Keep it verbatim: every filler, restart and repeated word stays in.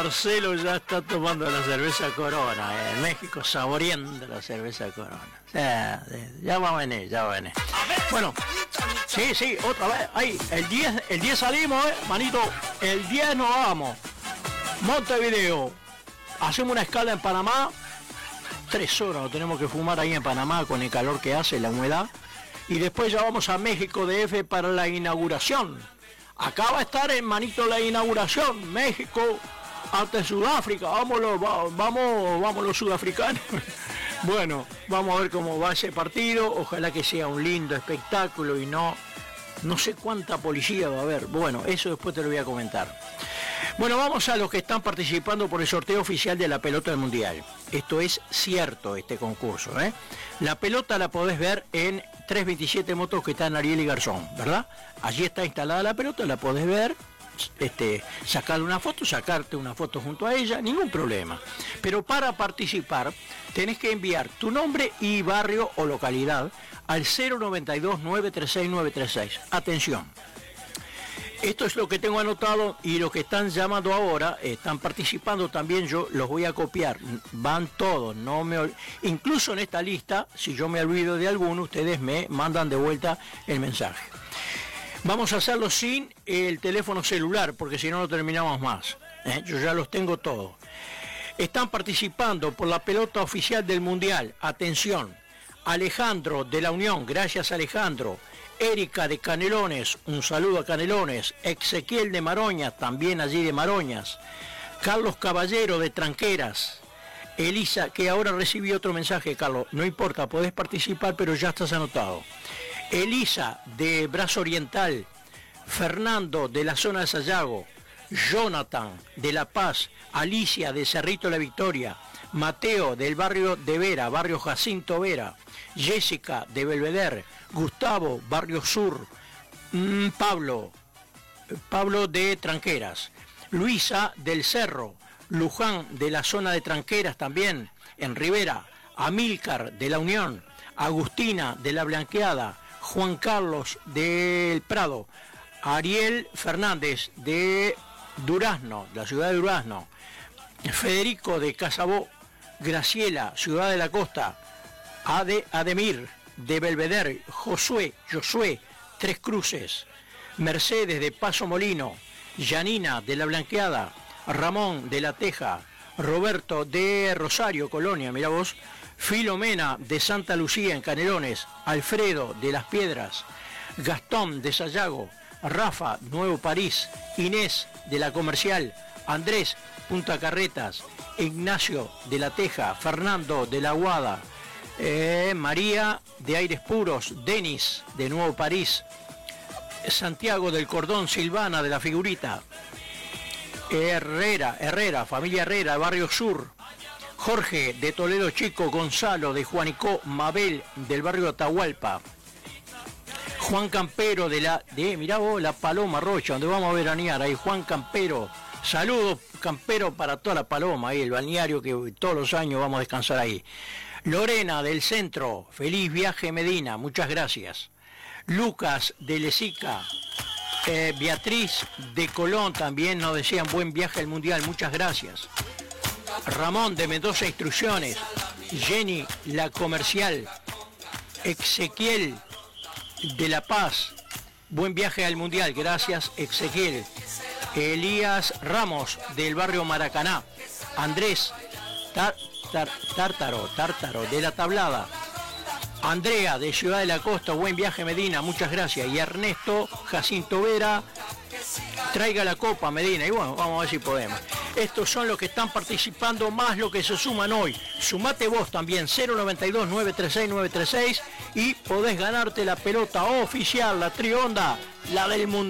Marcelo ya está tomando la cerveza Corona, eh, en México saboreando la cerveza Corona. Ya, ya va a venir, ya va a venir. Bueno, sí, sí, otra vez, ahí, el diez, el diez salimos, eh, manito, el diez nos vamos. Montevideo, hacemos una escala en Panamá, tres horas nos tenemos que fumar ahí en Panamá con el calor que hace, la humedad. Y después ya vamos a México D F para la inauguración. Acá va a estar en manito la inauguración, México ante Sudáfrica, vámonos, vamos, vamos los sudafricanos. Bueno, vamos a ver cómo va ese partido, ojalá que sea un lindo espectáculo y no, no sé cuánta policía va a haber. Bueno, eso después te lo voy a comentar. Bueno, vamos a los que están participando por el sorteo oficial de la pelota del Mundial. Esto es cierto, este concurso, ¿eh? La pelota la podés ver en trescientos veintisiete Motos, que está en Ariel y Garzón, ¿verdad? Allí está instalada la pelota, la podés ver, este, sacarle una foto, sacarte una foto junto a ella, ningún problema. Pero para participar tenés que enviar tu nombre y barrio o localidad al cero noventa y dos, nueve tres seis, nueve tres seis. Atención. Esto es lo que tengo anotado y los que están llamando ahora, están participando también, yo los voy a copiar, van todos, no me ol... incluso en esta lista, si yo me olvido de alguno, ustedes me mandan de vuelta el mensaje. Vamos a hacerlo sin el teléfono celular, porque si no, no terminamos más. ¿eh? Yo ya los tengo todos. Están participando por la pelota oficial del Mundial. Atención, Alejandro de la Unión, gracias Alejandro. Erika de Canelones, un saludo a Canelones. Ezequiel de Maroñas, también allí de Maroñas. Carlos Caballero de Tranqueras. Elisa, que ahora recibí otro mensaje, Carlos. No importa, podés participar, pero ya estás anotado. Elisa de Brazo Oriental. Fernando de la zona de Sayago. Jonathan de La Paz. Alicia de Cerrito La Victoria. Mateo del barrio de Vera, barrio Jacinto Vera. Jessica de Belvedere. Gustavo, Barrio Sur. Mm, Pablo, Pablo de Tranqueras. Luisa del Cerro. Luján de la zona de Tranqueras también, en Rivera. Amílcar de la Unión. Agustina de la Blanqueada. Juan Carlos del Prado. Ariel Fernández de Durazno, la ciudad de Durazno. Federico de Casabó. Graciela, ciudad de la Costa. Ade, Ademir de Belvedere. Josué, Josué, Tres Cruces. Mercedes de Paso Molino. Yanina de la Blanqueada. Ramón de La Teja. Roberto de Rosario, Colonia, mirá vos. Filomena de Santa Lucía en Canelones. Alfredo de Las Piedras. Gastón de Sayago. Rafa, Nuevo París. Inés de La Comercial. Andrés, Punta Carretas. Ignacio de La Teja. Fernando de La Aguada. Eh, María de Aires Puros. Denis de Nuevo París. Santiago del Cordón. Silvana de La Figurita. Herrera, Herrera, familia Herrera, Barrio Sur. Jorge de Toledo Chico. Gonzalo de Juanicó. Mabel del barrio Atahualpa. Juan Campero de la, de, mirá vos, La Paloma Rocha, donde vamos a veranear, ahí Juan Campero. Saludos, Campero, para toda La Paloma, ahí el balneario que todos los años vamos a descansar ahí. Lorena del Centro, feliz viaje Medina, muchas gracias. Lucas de Lesica. Eh, Beatriz de Colón también nos desean buen viaje al Mundial, muchas gracias. Ramón de Mendoza Instrucciones. Jenny La Comercial. Ezequiel de La Paz, buen viaje al Mundial, gracias Ezequiel. Elías Ramos del barrio Maracaná. Andrés tar, tar, Tártaro, Tártaro de La Tablada. Andrea de Ciudad de la Costa, buen viaje Medina, muchas gracias. Y Ernesto Jacinto Vera, traiga la copa Medina. Y bueno, vamos a ver si podemos. Estos son los que están participando, más los que se suman hoy. Sumate vos también, cero noventa y dos, nueve tres seis, nueve tres seis, y podés ganarte la pelota oficial, la Trionda, la del Mundial.